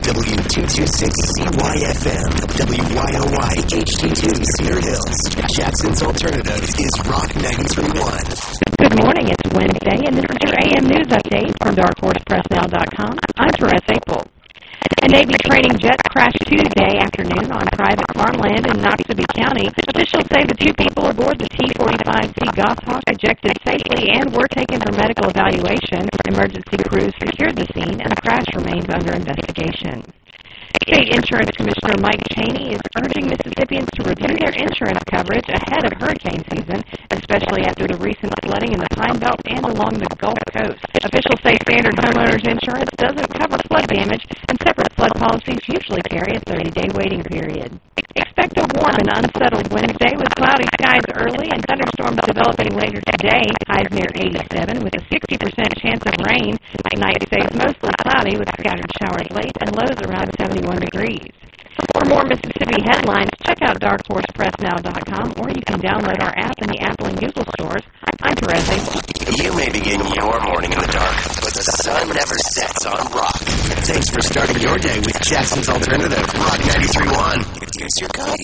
W226CYFM, WYOY HD2 Cedar Hills. Jackson's Alternative is Rock 93.1. Good morning, it's Wednesday, and this is your AM News Update from DarkHorsePressNow.com. I'm Teresa Apel. A Navy training jet crashed Tuesday afternoon on private farmland in Noxubee County. Officials say the two people aboard the T-45C Goshawk ejected safely and were taken for medical evaluation. Emergency crews secured the scene, and the crash remains under investigation. State Insurance Commissioner Mike Chaney is urging Mississippians to review their insurance coverage ahead of hurricane season, especially after the recent flooding in the Pine Belt and along the Gulf Coast. Officials say standard homeowners insurance doesn't cover flood damage, and separate flood policies usually carry a 30-day waiting period. Expect a warm and unsettled Wednesday with cloudy skies early and thunderstorms developing later today. Highs near 87 with a 60% chance of rain. Night stays mostly cloudy with scattered showers late and lows around 71 degrees. For more Mississippi headlines, check out DarkHorsePressNow.com, or you can download our app in the Apple and Google stores. I'm Teresa. You may begin your morning in the dark, but the sun never sets on rock. Thanks for starting your day with Jackson's Alternative, Rock 93.1. Here's your guide.